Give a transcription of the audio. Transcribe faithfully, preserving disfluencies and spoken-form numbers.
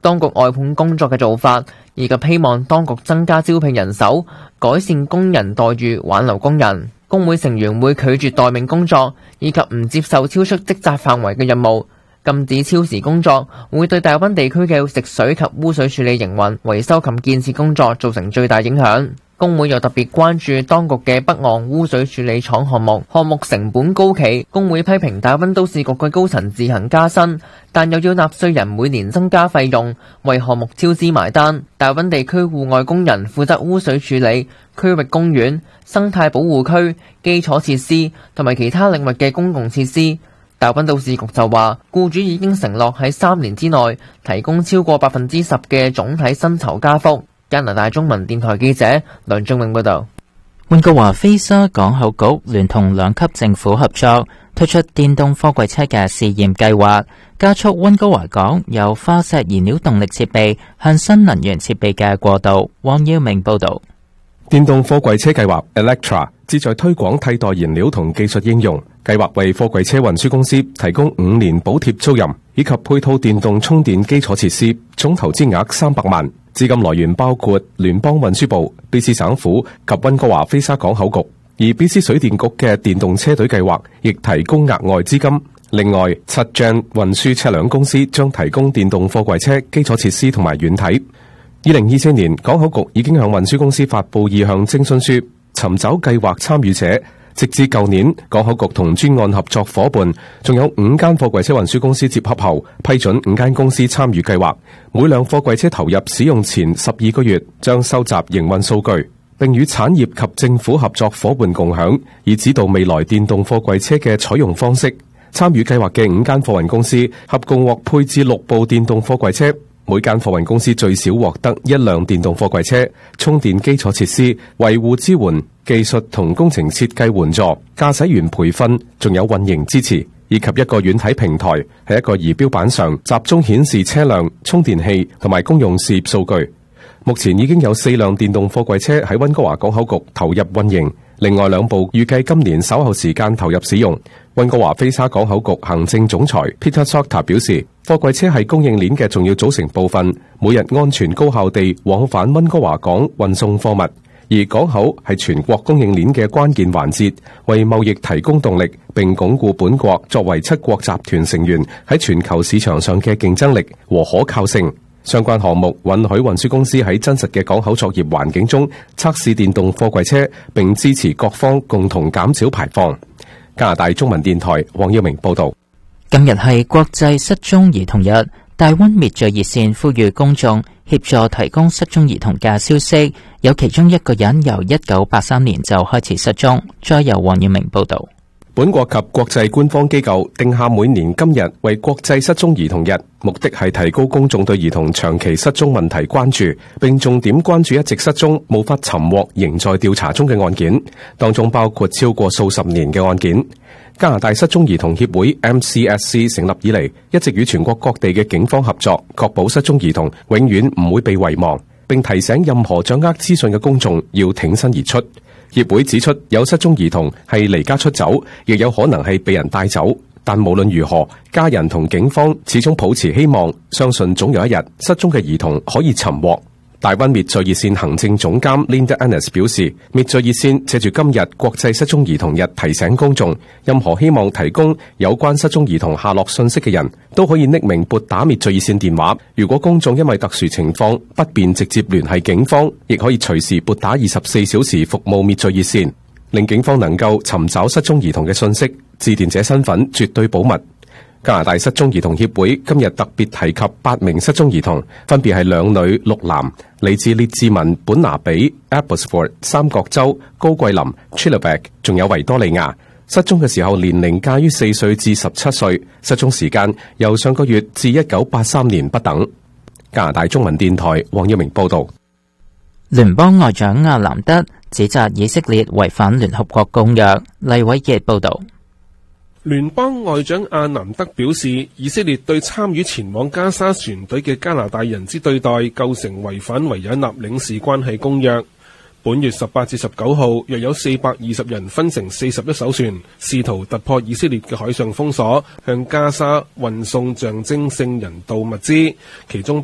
當局外判工作嘅做法，以及希望當局增加招聘人手、改善工人待遇、挽留工人。工會成員會拒絕待命工作，以及唔接受超出職責範圍嘅任務，禁止超時工作，會對大溫地區嘅食水及污水處理營運、維修及建設工作造成最大影響。工會又特別關注當局嘅北岸污水處理廠項目，項目成本高企。工會批評大溫都市局嘅高層自行加薪，但又要納稅人每年增加費用，為項目超支埋單。大溫地區戶外工人負責污水處理、區域公園、生態保護區、基礎設施同埋其他領域嘅公共設施。大溫都市局就話，僱主已經承諾喺三年之內提供超過百分之十嘅總體薪酬加幅。加拿大中文電台記者梁仲永報道。 溫哥華菲沙港口局聯同兩級政府合作，推出電動貨櫃車嘅試驗計劃，加速溫哥華港由化石燃料動力設備向新能源設備嘅過渡。汪耀明報道。 電動貨櫃車計劃 Electra 旨在推廣替代燃料同技術應用，計劃為貨櫃車運輸公司提供五年補貼租賃，以及配套電動充電基礎設施，總投資額三百萬。資金來源包括聯邦運輸部、B C 省府及溫哥華菲沙港口局，而 B C 水電局嘅電動車隊計劃亦提供額外資金。另外，七將運輸車輛公司將提供電動貨櫃車基礎設施同埋軟體。二零二四年，港口局已經向運輸公司發布意向徵詢書，尋找計劃參與者。直至舊年，港口局同專案合作夥伴仲有五間貨櫃車運輸公司接洽後，批准五間公司參與計劃。每輛貨櫃車投入使用前十二個月，將收集營運數據，並與產業及政府合作夥伴共享，以指導未來電動貨櫃車嘅採用方式。參與計劃嘅五間貨運公司合共獲配置六部電動貨櫃車。每間貨運公司最少獲得一輛電動貨櫃車、充電基礎設施、維護支援、技術同工程設計援助、駕駛員培訓，仲有運營支持，以及一個軟體平台，喺一個儀表板上集中顯示車輛、充電器同埋公用事業數據。目前已經有四輛電動貨櫃車喺溫哥華港口局投入運營，另外兩部預計今年稍後時間投入使用。溫哥華菲沙港口局行政總裁 Peter Sota 表示，貨櫃車係供應鏈嘅重要組成部分，每日安全高效地往返溫哥華港運送貨物，而港口係全國供應鏈嘅關鍵環節，為貿易提供動力，並鞏固本國作為七國集團成員喺全球市場上嘅競爭力和可靠性。相關項目允許運輸公司喺真實嘅港口作業環境中測試電動貨櫃車，並支持各方共同減少排放。加拿大中文電台黃耀明報道。 今日係國際失蹤兒童日，大溫滅罪熱線呼籲公眾協助提供失蹤兒童嘅消息，有其中一個人由一九八三年就開始失蹤。再由黃耀明報道。 本國及國際官方機構定下每年今日為國際失蹤兒童日，目的係提高公眾對兒童長期失蹤問題關注，並重點關注一直失蹤、無法尋獲、仍在調查中嘅案件，當中包括超過數十年嘅案件。加拿大失蹤兒童協會 M C S C 成立以嚟，一直與全國各地嘅警方合作，確保失蹤兒童永遠唔會被遺忘，並提醒任何掌握資訊嘅公眾要挺身而出。協會指出，有失蹤兒童係離家出走，亦有可能係被人帶走，但無論如何，家人同警方始終抱持希望，相信總有一日失蹤嘅兒童可以尋獲。大溫滅罪熱線行政總監 Linda Ennis 表示，滅罪熱線借住今日國際失蹤兒童日提醒公眾，任何希望提供有關失蹤兒童下落信息嘅人都可以匿名撥打滅罪熱線電話。如果公眾因為特殊情況不便直接聯繫警方，亦可以隨時撥打二十四小時服務滅罪熱線，令警方能夠尋找失蹤兒童嘅信息。致電者身份絕對保密。加拿大失蹤兒童協會今日特別提及八名失蹤兒童，分別係兩女六男，嚟自列治文、本拿比、Abbotsford、三角洲、高貴林、Chilliwack， 仲有維多利亞。失蹤嘅時候年齡介於四歲至十七歲，失蹤時間由上個月至一九八三年不等。加拿大中文電台黃耀明報道。 聯邦外長阿南德指責以色列違反聯合國公約。黎偉傑報道。 聯邦外長阿南德表示，以色列對參與前往加沙船隊嘅加拿大人之對待構成違反維也納領事關係公約。本月十八至十九號，約有四百二十人分成四十一艘船，試圖突破以色列嘅海上封鎖，向加沙運送象徵性人道物資，其中